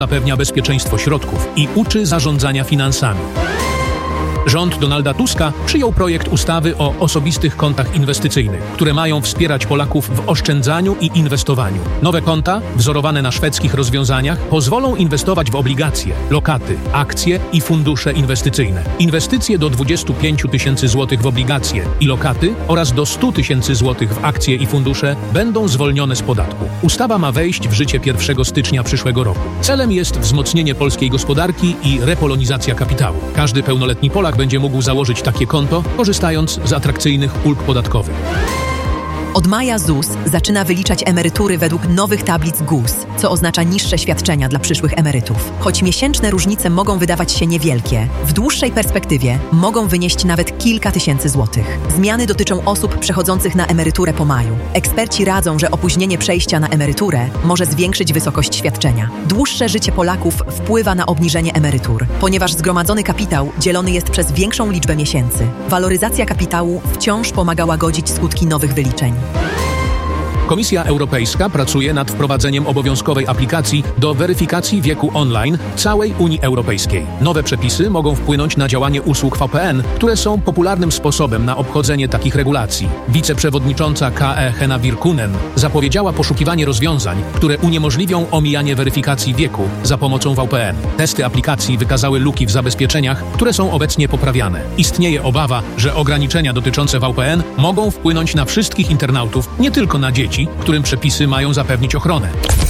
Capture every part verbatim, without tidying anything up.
zapewnia bezpieczeństwo środków i uczy zarządzania finansami. Rząd Donalda Tuska przyjął projekt ustawy o osobistych kontach inwestycyjnych, które mają wspierać Polaków w oszczędzaniu i inwestowaniu. Nowe konta, wzorowane na szwedzkich rozwiązaniach, pozwolą inwestować w obligacje, lokaty, akcje i fundusze inwestycyjne. Inwestycje do dwudziestu pięciu tysięcy złotych w obligacje i lokaty oraz do stu tysięcy złotych w akcje i fundusze będą zwolnione z podatku. Ustawa ma wejść w życie pierwszego stycznia przyszłego roku. Celem jest wzmocnienie polskiej gospodarki i repolonizacja kapitału. Każdy pełnoletni Polak będzie mógł założyć takie konto, korzystając z atrakcyjnych ulg podatkowych. Od maja ZUS zaczyna wyliczać emerytury według nowych tablic G U S, co oznacza niższe świadczenia dla przyszłych emerytów. Choć miesięczne różnice mogą wydawać się niewielkie, w dłuższej perspektywie mogą wynieść nawet kilka tysięcy złotych. Zmiany dotyczą osób przechodzących na emeryturę po maju. Eksperci radzą, że opóźnienie przejścia na emeryturę może zwiększyć wysokość świadczenia. Dłuższe życie Polaków wpływa na obniżenie emerytur, ponieważ zgromadzony kapitał dzielony jest przez większą liczbę miesięcy. Waloryzacja kapitału wciąż pomaga łagodzić skutki nowych wyliczeń. Komisja Europejska pracuje nad wprowadzeniem obowiązkowej aplikacji do weryfikacji wieku online w całej Unii Europejskiej. Nowe przepisy mogą wpłynąć na działanie usług V P N, które są popularnym sposobem na obchodzenie takich regulacji. Wiceprzewodnicząca K E Henna Virkkunen zapowiedziała poszukiwanie rozwiązań, które uniemożliwią omijanie weryfikacji wieku za pomocą V P N. Testy aplikacji wykazały luki w zabezpieczeniach, które są obecnie poprawiane. Istnieje obawa, że ograniczenia dotyczące V P N mogą wpłynąć na wszystkich internautów, nie tylko na dzieci, którym przepisy mają zapewnić ochronę.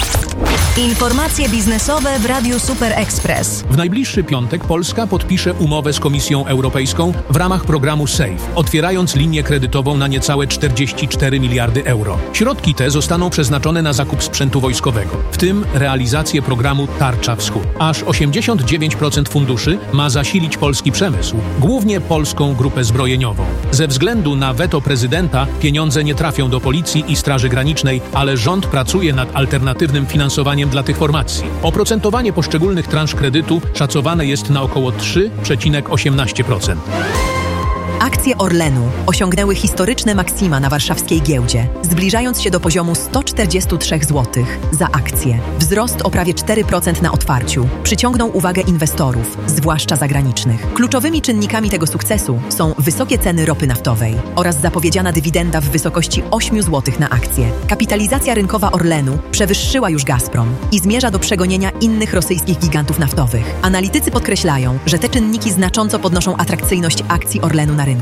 Informacje biznesowe w Radiu Super Express. W najbliższy piątek Polska podpisze umowę z Komisją Europejską w ramach programu SAFE, otwierając linię kredytową na niecałe czterdzieści cztery miliardy euro. Środki te zostaną przeznaczone na zakup sprzętu wojskowego, w tym realizację programu Tarcza Wschód. Aż osiemdziesiąt dziewięć procent funduszy ma zasilić polski przemysł, głównie polską grupę zbrojeniową. Ze względu na weto prezydenta pieniądze nie trafią do Policji i Straży Granicznej, ale rząd pracuje nad alternatywnym finansowaniem dla tych formacji. Oprocentowanie poszczególnych transz kredytu szacowane jest na około trzy przecinek osiemnaście procent. Akcje Orlenu osiągnęły historyczne maksima na warszawskiej giełdzie, zbliżając się do poziomu sto czterdzieści trzy złotych za akcję. Wzrost o prawie cztery procent na otwarciu przyciągnął uwagę inwestorów, zwłaszcza zagranicznych. Kluczowymi czynnikami tego sukcesu są wysokie ceny ropy naftowej oraz zapowiedziana dywidenda w wysokości osiem złotych na akcję. Kapitalizacja rynkowa Orlenu przewyższyła już Gazprom i zmierza do przegonienia innych rosyjskich gigantów naftowych. Analitycy podkreślają, że te czynniki znacząco podnoszą atrakcyjność akcji Orlenu na rynku.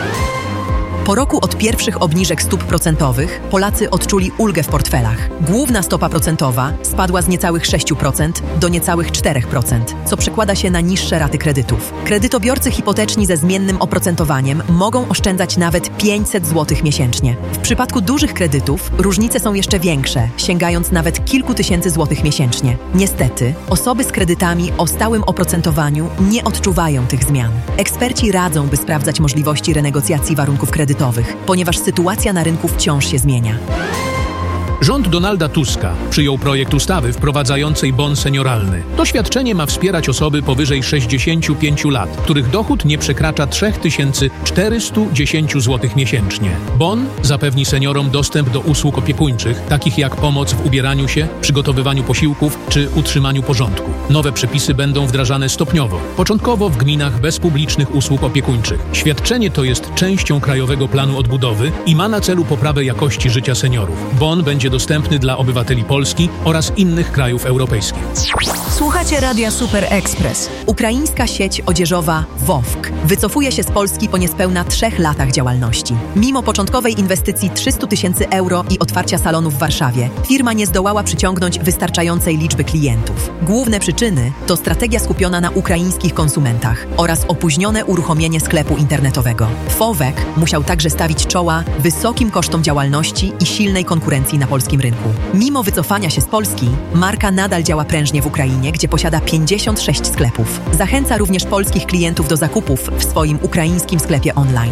Po roku od pierwszych obniżek stóp procentowych Polacy odczuli ulgę w portfelach. Główna stopa procentowa spadła z niecałych sześć procent do niecałych cztery procent, co przekłada się na niższe raty kredytów. Kredytobiorcy hipoteczni ze zmiennym oprocentowaniem mogą oszczędzać nawet pięćset złotych miesięcznie. W przypadku dużych kredytów różnice są jeszcze większe, sięgając nawet kilku tysięcy złotych miesięcznie. Niestety, osoby z kredytami o stałym oprocentowaniu nie odczuwają tych zmian. Eksperci radzą, by sprawdzać możliwości renegocjacji warunków kredytowych, ponieważ sytuacja na rynku wciąż się zmienia. Rząd Donalda Tuska przyjął projekt ustawy wprowadzającej bon senioralny. To świadczenie ma wspierać osoby powyżej sześćdziesięciu pięciu lat, których dochód nie przekracza trzy tysiące czterysta dziesięć złotych miesięcznie. Bon zapewni seniorom dostęp do usług opiekuńczych, takich jak pomoc w ubieraniu się, przygotowywaniu posiłków czy utrzymaniu porządku. Nowe przepisy będą wdrażane stopniowo, początkowo w gminach bez publicznych usług opiekuńczych. Świadczenie to jest częścią Krajowego Planu Odbudowy i ma na celu poprawę jakości życia seniorów. Bon będzie dostępny dla obywateli Polski oraz innych krajów europejskich. Słuchacie Radia Super Express. Ukraińska sieć odzieżowa Wowk wycofuje się z Polski po niespełna trzech latach działalności. Mimo początkowej inwestycji trzystu tysięcy euro i otwarcia salonu w Warszawie, firma nie zdołała przyciągnąć wystarczającej liczby klientów. Główne przyczyny to strategia skupiona na ukraińskich konsumentach oraz opóźnione uruchomienie sklepu internetowego. Wowek musiał także stawić czoła wysokim kosztom działalności i silnej konkurencji na polskim rynku. Mimo wycofania się z Polski, marka nadal działa prężnie w Ukrainie, gdzie posiada pięćdziesiąt sześć sklepów. Zachęca również polskich klientów do zakupów w swoim ukraińskim sklepie online.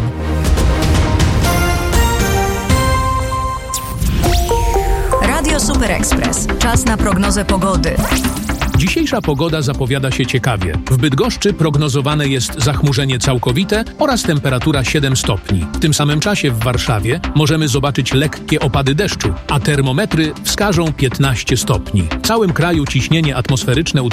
Radio Super Express. Czas na prognozę pogody. Dzisiejsza pogoda zapowiada się ciekawie. W Bydgoszczy prognozowane jest zachmurzenie całkowite oraz temperatura siedem stopni. W tym samym czasie w Warszawie możemy zobaczyć lekkie opady deszczu, a termometry wskażą piętnaście stopni. W całym kraju ciśnienie atmosferyczne